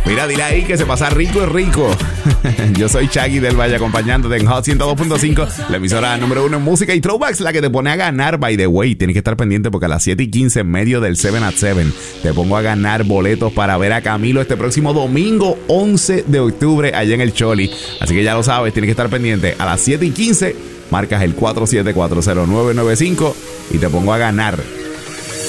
Mira, dile ahí que se pasa rico y rico. Yo soy Shaggy del Valle acompañándote en Hot 102.5, la emisora número 1 en música y throwbacks, la que te pone a ganar, by the way. Tienes que estar pendiente porque a las 7:15 en medio del 7 at 7 te pongo a ganar boletos para ver a Camilo este próximo domingo 11 de octubre allá en el Choli. Así que ya lo sabes, tienes que estar pendiente. A las 7:15 marcas el 4740995 y te pongo a ganar